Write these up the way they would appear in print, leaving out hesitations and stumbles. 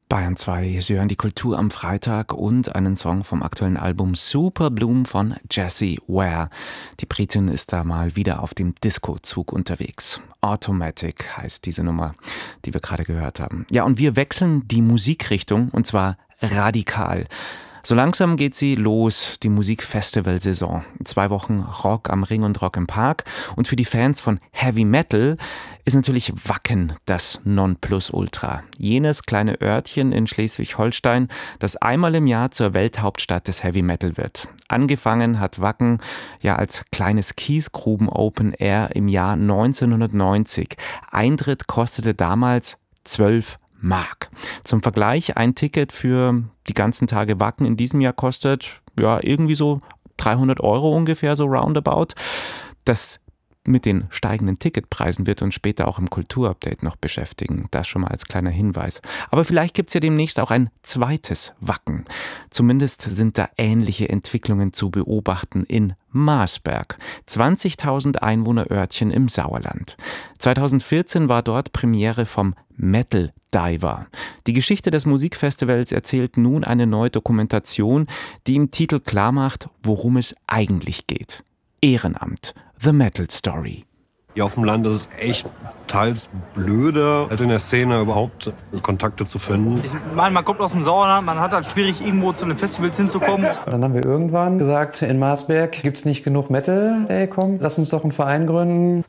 Bayern 2, Sie hören die Kultur am Freitag und einen Song vom aktuellen Album Super Bloom von Jessie Ware. Die Britin ist da mal wieder auf dem Disco-Zug unterwegs. Automatic heißt diese Nummer, die wir gerade gehört haben. Ja, und wir wechseln die Musikrichtung und zwar radikal. So langsam geht sie los, die Musikfestivalsaison. 2 Wochen Rock am Ring und Rock im Park. Und für die Fans von Heavy Metal ist natürlich Wacken das Nonplusultra. Jenes kleine Örtchen in Schleswig-Holstein, das einmal im Jahr zur Welthauptstadt des Heavy Metal wird. Angefangen hat Wacken ja als kleines Kiesgruben Open Air im Jahr 1990. Eintritt kostete damals 12 Mark. Zum Vergleich, ein Ticket für die ganzen Tage Wacken in diesem Jahr kostet ja irgendwie so 300 € ungefähr, so roundabout. Das mit den steigenden Ticketpreisen wird uns später auch im Kulturupdate noch beschäftigen. Das schon mal als kleiner Hinweis. Aber vielleicht gibt es ja demnächst auch ein zweites Wacken. Zumindest sind da ähnliche Entwicklungen zu beobachten in Marsberg. 20.000 Einwohnerörtchen im Sauerland. 2014 war dort Premiere vom Metal Diver. Die Geschichte des Musikfestivals erzählt nun eine neue Dokumentation, die im Titel klarmacht, worum es eigentlich geht. Ehrenamt. The Metal Story. Hier auf dem Land ist es echt teils blöder, als in der Szene überhaupt Kontakte zu finden. Ich meine, man kommt aus dem Sauerland, man hat halt schwierig, irgendwo zu den Festivals hinzukommen. Dann haben wir irgendwann gesagt, in Marsberg gibt es nicht genug Metal. Ey, komm, lass uns doch einen Verein gründen.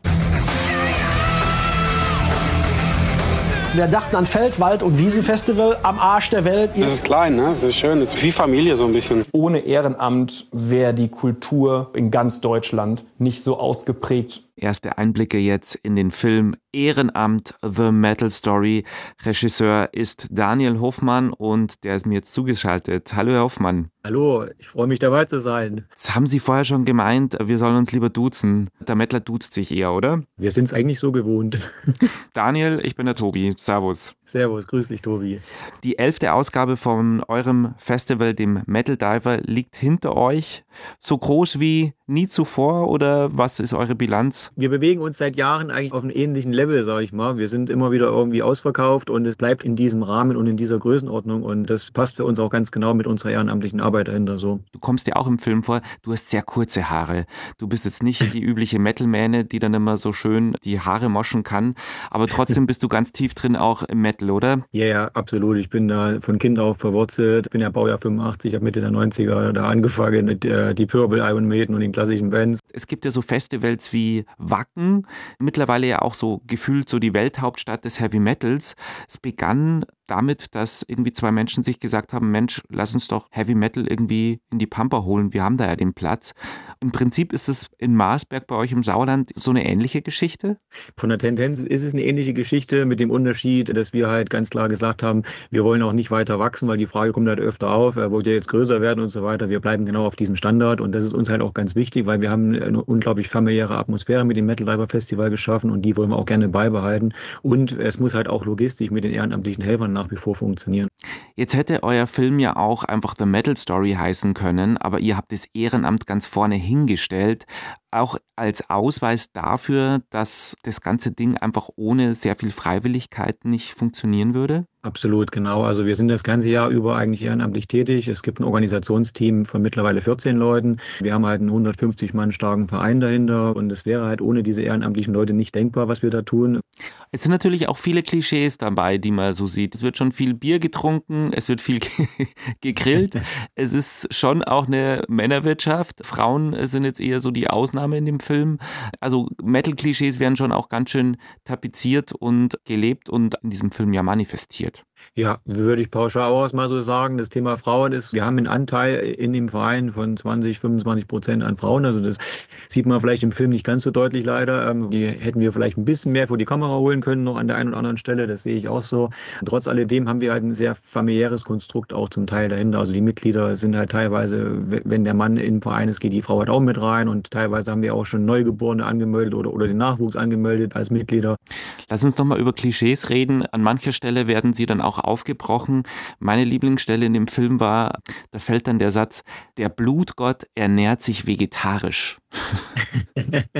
Wir dachten an Feld-, Wald- und Wiesenfestival am Arsch der Welt. Das ist klein, ne? Das ist schön. Das ist wie Familie so ein bisschen. Ohne Ehrenamt wäre die Kultur in ganz Deutschland nicht so ausgeprägt. Erste Einblicke jetzt in den Film Ehrenamt, The Metal Story. Regisseur ist Daniel Hoffmann und der ist mir jetzt zugeschaltet. Hallo Herr Hoffmann. Hallo, ich freue mich dabei zu sein. Jetzt haben Sie vorher schon gemeint, wir sollen uns lieber duzen. Der Mettler duzt sich eher, oder? Wir sind es eigentlich so gewohnt. Daniel, ich bin der Tobi. Servus. Servus, grüß dich Tobi. Die 11. Ausgabe von eurem Festival, dem Metal Diver, liegt hinter euch. So groß wie nie zuvor oder was ist eure Bilanz? Wir bewegen uns seit Jahren eigentlich auf einem ähnlichen Level, sag ich mal. Wir sind immer wieder irgendwie ausverkauft und es bleibt in diesem Rahmen und in dieser Größenordnung und das passt für uns auch ganz genau mit unserer ehrenamtlichen Arbeit dahinter so. Du kommst ja auch im Film vor, du hast sehr kurze Haare. Du bist jetzt nicht die übliche Metal-Mähne, die dann immer so schön die Haare moschen kann, aber trotzdem bist du ganz tief drin auch im Metal, oder? Ja, ja, absolut. Ich bin da von Kind auf verwurzelt. Ich bin ja Baujahr 85, habe Mitte der 90er da angefangen mit Deep Purple, Iron Maiden und den klassischen Bands. Es gibt ja so Festivals wie Wacken, mittlerweile ja auch so gefühlt so die Welthauptstadt des Heavy Metals. Es begann damit, dass irgendwie 2 Menschen sich gesagt haben, Mensch, lass uns doch Heavy Metal irgendwie in die Pampa holen, wir haben da ja den Platz. Im Prinzip ist es in Marsberg bei euch im Sauerland so eine ähnliche Geschichte? Von der Tendenz ist es eine ähnliche Geschichte mit dem Unterschied, dass wir halt ganz klar gesagt haben, wir wollen auch nicht weiter wachsen, weil die Frage kommt halt öfter auf, wollt ihr jetzt größer werden und so weiter. Wir bleiben genau auf diesem Standard und das ist uns halt auch ganz wichtig, weil wir haben eine unglaublich familiäre Atmosphäre mit dem Metal Diver Festival geschaffen und die wollen wir auch gerne beibehalten und es muss halt auch logistisch mit den ehrenamtlichen Helfern nach wie vor funktionieren. Jetzt hätte euer Film ja auch einfach The Metal Story heißen können, aber ihr habt das Ehrenamt ganz vorne hingestellt, auch als Ausweis dafür, dass das ganze Ding einfach ohne sehr viel Freiwilligkeit nicht funktionieren würde? Absolut, genau. Also wir sind das ganze Jahr über eigentlich ehrenamtlich tätig. Es gibt ein Organisationsteam von mittlerweile 14 Leuten. Wir haben halt einen 150 Mann starken Verein dahinter und es wäre halt ohne diese ehrenamtlichen Leute nicht denkbar, was wir da tun. Es sind natürlich auch viele Klischees dabei, die man so sieht. Es wird schon viel Bier getrunken, es wird viel gegrillt. Es ist schon auch eine Männerwirtschaft. Frauen sind jetzt eher so die Ausnahme in dem Film. Also Metal-Klischees werden schon auch ganz schön tapeziert und gelebt und in diesem Film ja manifestiert. Ja, würde ich pauschal auch mal so sagen. Das Thema Frauen ist, wir haben einen Anteil in dem Verein von 20-25% an Frauen. Also das sieht man vielleicht im Film nicht ganz so deutlich leider. Die hätten wir vielleicht ein bisschen mehr vor die Kamera holen können, noch an der einen oder anderen Stelle. Das sehe ich auch so. Trotz alledem haben wir halt ein sehr familiäres Konstrukt auch zum Teil dahinter. Also die Mitglieder sind halt teilweise, wenn der Mann im Verein ist, geht die Frau halt auch mit rein. Und teilweise haben wir auch schon Neugeborene angemeldet oder den Nachwuchs angemeldet als Mitglieder. Lass uns noch mal über Klischees reden. An mancher Stelle werden sie dann auch aufgebrochen. Meine Lieblingsstelle in dem Film war, da fällt dann der Satz, der Blutgott ernährt sich vegetarisch.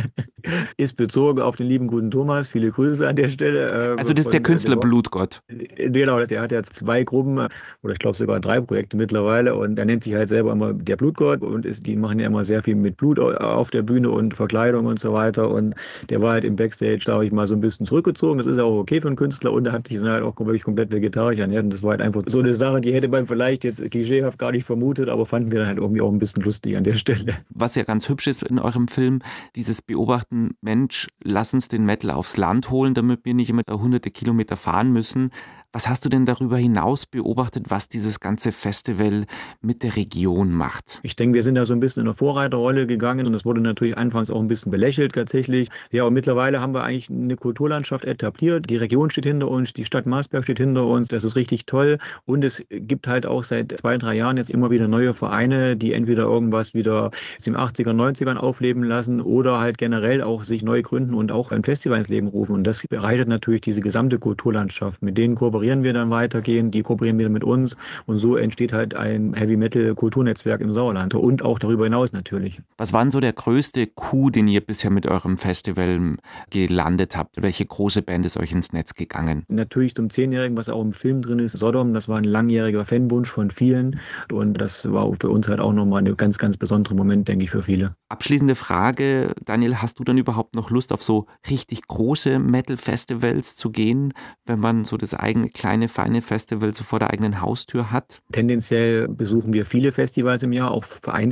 ist bezogen auf den lieben guten Thomas. Viele Grüße an der Stelle. Also das ist der Künstler Blutgott. Genau, der hat ja 2 Gruppen oder ich glaube sogar 3 Projekte mittlerweile und er nennt sich halt selber immer der Blutgott und die machen ja immer sehr viel mit Blut auf der Bühne und Verkleidung und so weiter und der war halt im Backstage, sage ich mal, so ein bisschen zurückgezogen. Das ist ja auch okay für einen Künstler und er hat sich dann halt auch wirklich komplett vegetarisch ernährt und das war halt einfach so eine Sache, die hätte man vielleicht jetzt klischeehaft gar nicht vermutet, aber fanden wir dann halt irgendwie auch ein bisschen lustig an der Stelle. Was ja ganz hübsch ist in eurem Film, dieses Beobachten, Mensch, lass uns den Metal aufs Land holen, damit wir nicht immer hunderte Kilometer fahren müssen. Was hast du denn darüber hinaus beobachtet, was dieses ganze Festival mit der Region macht? Ich denke, wir sind da so ein bisschen in eine Vorreiterrolle gegangen und das wurde natürlich anfangs auch ein bisschen belächelt tatsächlich. Ja, und mittlerweile haben wir eigentlich eine Kulturlandschaft etabliert. Die Region steht hinter uns, die Stadt Marsberg steht hinter uns. Das ist richtig toll. Und es gibt halt auch seit 2, 3 Jahren jetzt immer wieder neue Vereine, die entweder irgendwas wieder aus den 80er, 90ern aufleben lassen oder halt generell auch sich neu gründen und auch ein Festival ins Leben rufen. Und das bereichert natürlich diese gesamte Kulturlandschaft. Mit denen kooperieren wir dann weitergehen, die kooperieren wieder mit uns und so entsteht halt ein Heavy-Metal-Kulturnetzwerk im Sauerland und auch darüber hinaus natürlich. Was war denn so der größte Coup, den ihr bisher mit eurem Festival gelandet habt? Welche große Band ist euch ins Netz gegangen? Natürlich zum 10-Jährigen, was auch im Film drin ist, Sodom, das war ein langjähriger Fanwunsch von vielen und das war für uns halt auch nochmal ein ganz, ganz besonderer Moment, denke ich, für viele. Abschließende Frage, Daniel, hast du dann überhaupt noch Lust auf so richtig große Metal-Festivals zu gehen, wenn man so das eigene kleine, feine Festival so vor der eigenen Haustür hat? Tendenziell besuchen wir viele Festivals im Jahr, auch vereinzelt.